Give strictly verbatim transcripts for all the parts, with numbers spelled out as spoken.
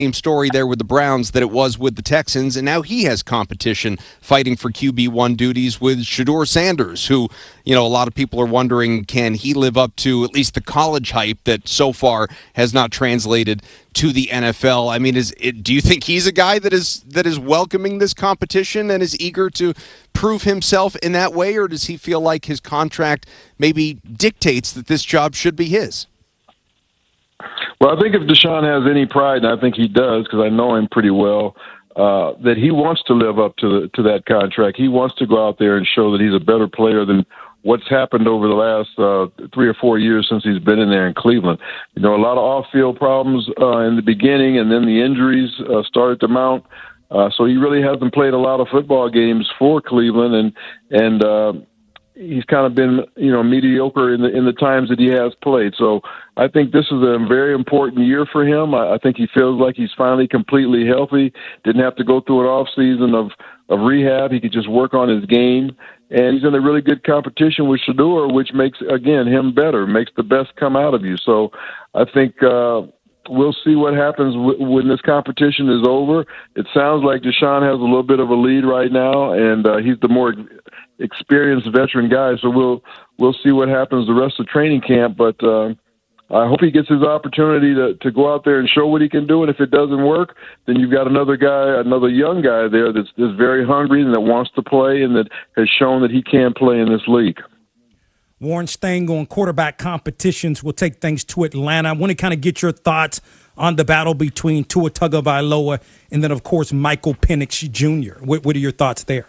same story there with the Browns that it was with the Texans, and now he has competition fighting for Q B one duties with Shedeur Sanders, who, you know, a lot of people are wondering, can he live up to at least the college hype that so far has not translated to the N F L? I mean, is it, do you think he's a guy that is that is welcoming this competition and is eager to prove himself in that way, or does he feel like his contract maybe dictates that this job should be his? Well, I think if Deshaun has any pride, and I think he does because I know him pretty well, uh, that he wants to live up to the, to that contract. He wants to go out there and show that he's a better player than what's happened over the last uh, three or four years since he's been in there in Cleveland. You know, a lot of off-field problems uh, in the beginning, and then the injuries uh, started to mount. Uh, so he really hasn't played a lot of football games for Cleveland, and and uh, he's kind of been, you know, mediocre in the in the times that he has played. So I think this is a very important year for him. I, I think he feels like he's finally completely healthy. Didn't have to go through an off season of of rehab. He could just work on his game, and he's in a really good competition with Shedeur, which makes again him better, makes the best come out of you. So I think uh, we'll see what happens w- when this competition is over. It sounds like Deshaun has a little bit of a lead right now, and uh, he's the more experienced veteran guy, so we'll we'll see what happens the rest of training camp. But uh, I hope he gets his opportunity to, to go out there and show what he can do. And if it doesn't work, then you've got another guy, another young guy there that's, that's very hungry and that wants to play and that has shown that he can play in this league. Warren, staying on quarterback competitions, we'll take things to Atlanta. I want to kind of get your thoughts on the battle between Tua Tagovailoa and then, of course, Michael Penix Junior What, what are your thoughts there?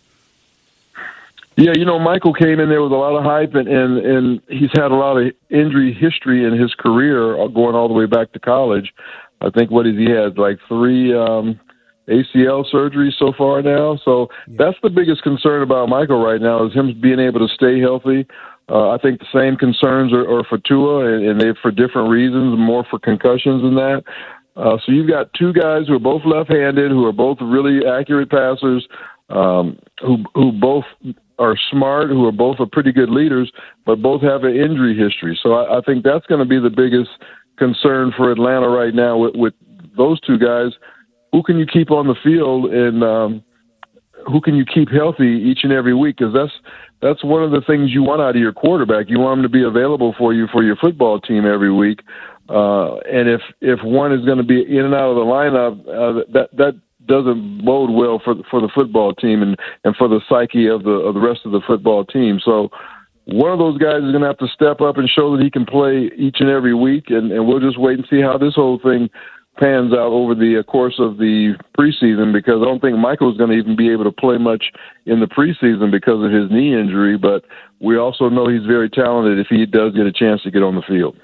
Yeah, you know, Michael came in there with a lot of hype, and, and, and he's had a lot of injury history in his career going all the way back to college. I think, what is he had, like three um, A C L surgeries so far now. So yeah. That's the biggest concern about Michael right now is him being able to stay healthy. Uh, I think the same concerns are, are for Tua, and, and they're for different reasons, more for concussions than that. Uh, so you've got two guys who are both left-handed, who are both really accurate passers, um, who who both are smart, who are both are pretty good leaders, but both have an injury history. So I, I think that's going to be the biggest concern for Atlanta right now with, with those two guys. Who can you keep on the field, and um, who can you keep healthy each and every week? Because that's that's one of the things you want out of your quarterback. You want him to be available for you for your football team every week. Uh, and if if one is going to be in and out of the lineup, uh, that that doesn't bode well for for the football team and, and for the psyche of the of the rest of the football team. So one of those guys is going to have to step up and show that he can play each and every week, and, and we'll just wait and see how this whole thing pans out over the course of the preseason, because I don't think Michael's going to even be able to play much in the preseason because of his knee injury, but we also know he's very talented if he does get a chance to get on the field.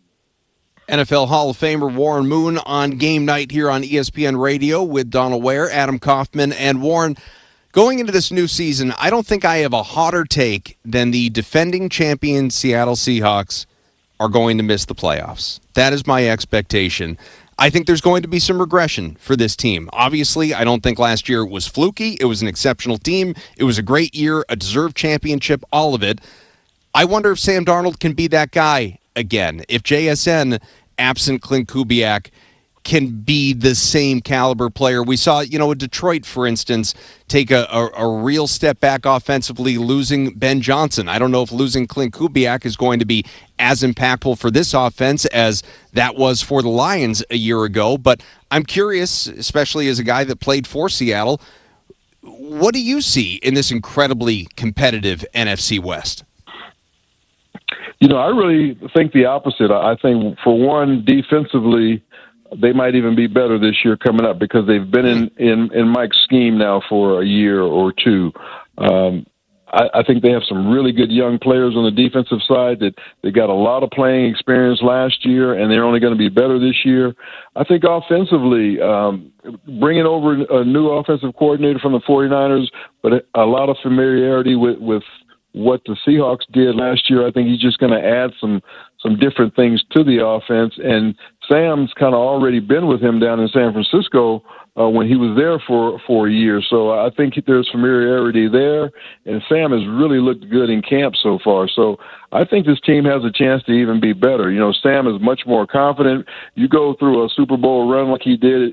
N F L Hall of Famer Warren Moon on Game Night here on E S P N Radio with Donald Ware, Adam Kaufman, and Warren. Going into this new season, I don't think I have a hotter take than the defending champion Seattle Seahawks are going to miss the playoffs. That is my expectation. I think there's going to be some regression for this team. Obviously, I don't think last year was fluky. It was an exceptional team. It was a great year, a deserved championship, all of it. I wonder if Sam Darnold can be that guy again. If J S N, absent Clint Kubiak, can be the same caliber player. We saw, you know, Detroit, for instance, take a, a, a real step back offensively, losing Ben Johnson. I don't know if losing Clint Kubiak is going to be as impactful for this offense as that was for the Lions a year ago, but I'm curious, especially as a guy that played for Seattle, what do you see in this incredibly competitive N F C West? You know, I really think the opposite. I think, for one, defensively, they might even be better this year coming up because they've been in, in, in Mike's scheme now for a year or two. Um, I, I think they have some really good young players on the defensive side that they got a lot of playing experience last year, and they're only going to be better this year. I think offensively, um, bringing over a new offensive coordinator from the 49ers, but a lot of familiarity with, with what the Seahawks did last year. I think he's just going to add some some different things to the offense. And Sam's kind of already been with him down in San Francisco uh, when he was there for for a year. So I think there's familiarity there, and Sam has really looked good in camp so far. So I think this team has a chance to even be better. You know, Sam is much more confident. You go through a Super Bowl run like he did